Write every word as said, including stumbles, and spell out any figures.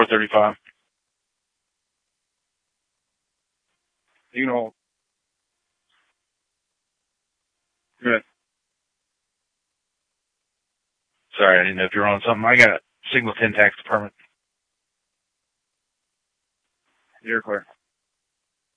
thirty-five. You know. Good. Sorry, I didn't know if you were on something. I got a Signal ten tax department. You're clear.